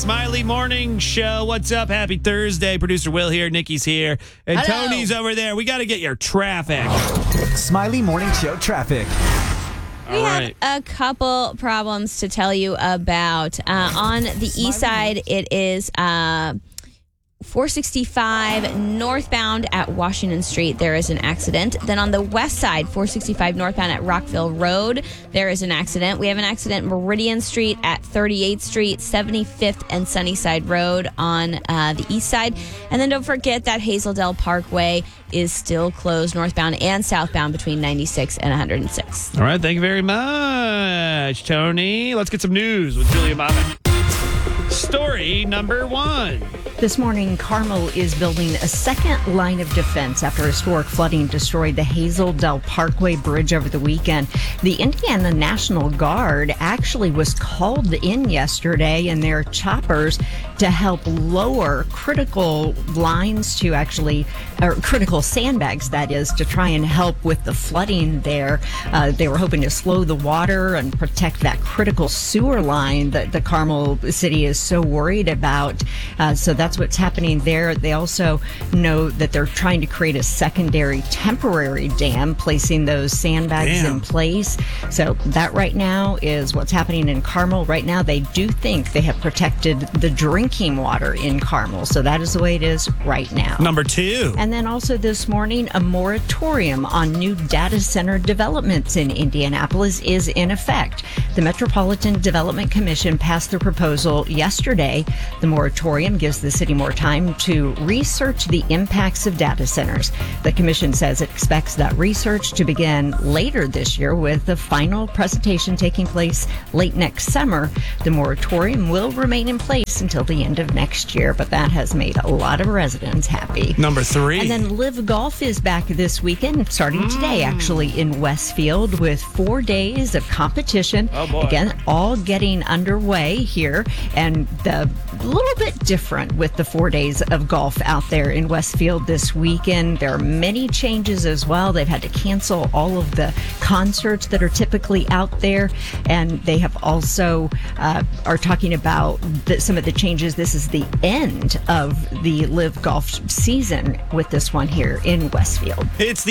Smiley Morning Show. What's up? Happy Thursday. Producer Will here. Nikki's here. And Hello. Tony's over there. We got to get your traffic. Smiley Morning Show traffic. We have a couple problems to tell you about. On the east side, it is 465 northbound at Washington Street. There is an accident. Then on the west side, 465 northbound at Rockville Road, there is an accident. We have an accident Meridian Street at 38th Street, 75th and Sunnyside Road on the east side. And then don't forget that Hazeldale Parkway is still closed northbound and southbound between 96 and 106. All right. Thank you very much, Tony. Let's get some news with Julia Moffitt. Story number one. This morning, Carmel is building a second line of defense after historic flooding destroyed the Hazeldale Parkway Bridge over the weekend. The Indiana National Guard actually was called in yesterday in their choppers to help lower critical lines to or critical sandbags, that is, to try and help with the flooding there. They were hoping to slow the water and protect that critical sewer line that the Carmel city is so worried about. So that's what's happening there. They also know that they're trying to create a secondary temporary dam, placing those sandbags in place. So that right now is what's happening in Carmel. Right now, they do think they have protected the drinking water in Carmel. So that is the way it is right now. Number two. And then also this morning, a moratorium on new data center developments in Indianapolis is in effect. The Metropolitan Development Commission passed the proposal yesterday. The moratorium gives the city more time to research the impacts of data centers. The commission says it expects that research to begin later this year, with the final presentation taking place late next summer. The moratorium will remain in place until the end of next year, but that has made a lot of residents happy. Number three. And then Live Golf is back this weekend, starting today, actually, in Westfield, with 4 days of competition. Oh, boy. Again, all getting underway here, and a little bit different with the 4 days of golf out there in Westfield this weekend. There are many changes as well. They've had to cancel all of the concerts that are typically out there, and they have also are talking about some of the changes. This is the end of the Live Golf season with this one here in Westfield. It's the